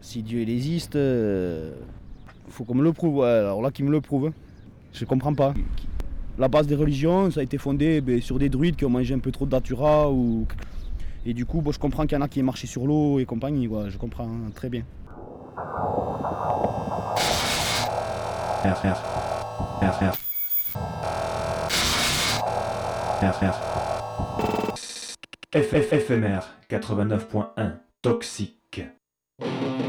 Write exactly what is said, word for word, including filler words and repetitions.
Si Dieu il existe, euh, faut qu'on me le prouve. Ouais, alors là, qu'il me le prouve. Je comprends pas. La base des religions, ça a été fondé ben, sur des druides qui ont mangé un peu trop de datura. Ou... Et du coup, bon, je comprends qu'il y en a qui marchaient sur l'eau et compagnie. Ouais, je comprends hein, très bien. R, R. R, R. R, R. F F F M R quatre-vingt-neuf point un Toxique.